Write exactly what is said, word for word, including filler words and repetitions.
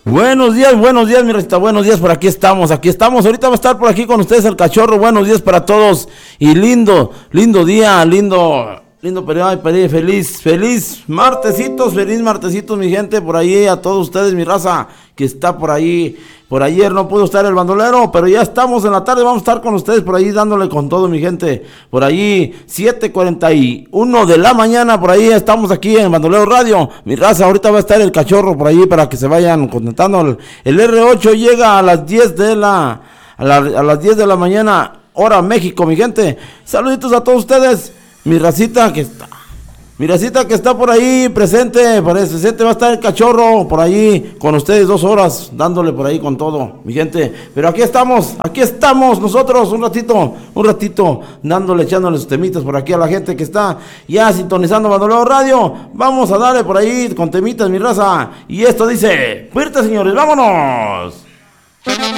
Buenos días, buenos días, mi recita, buenos días, por aquí estamos, aquí estamos, ahorita va a estar por aquí con ustedes el cachorro, buenos días para todos, y lindo, lindo día, lindo, lindo periodo, periodo, feliz, feliz martesitos, feliz martesitos, mi gente, por ahí, a todos ustedes, mi raza, que está por ahí. Por ayer no pudo estar el bandolero, pero ya estamos en la tarde, vamos a estar con ustedes por ahí dándole con todo, mi gente. Por ahí, siete cuarenta y uno de la mañana, por ahí estamos aquí en Bandolero Radio. Mi raza, ahorita va a estar el cachorro por ahí para que se vayan contentando. El, el R ocho llega a las diez de la, a, la, a las diez de la mañana, hora México, mi gente. Saluditos a todos ustedes, mi racita que está. Mi racita que está por ahí presente, parece presente va a estar el cachorro por ahí con ustedes dos horas, dándole por ahí con todo, mi gente. Pero aquí estamos, aquí estamos nosotros un ratito, un ratito, dándole, echándole sus temitas por aquí a la gente que está ya sintonizando Bandolero Radio. Vamos a darle por ahí con temitas, mi raza. Y esto dice, fuerte señores, vámonos.